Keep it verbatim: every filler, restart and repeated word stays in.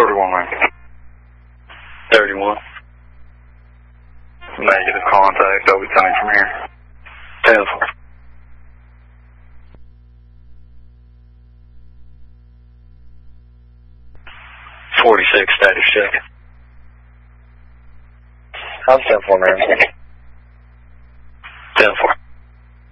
thirty-one, man. thirty-one. Negative contact. I'll be coming from here. ten four. forty-six, status check. I'm ten four, man.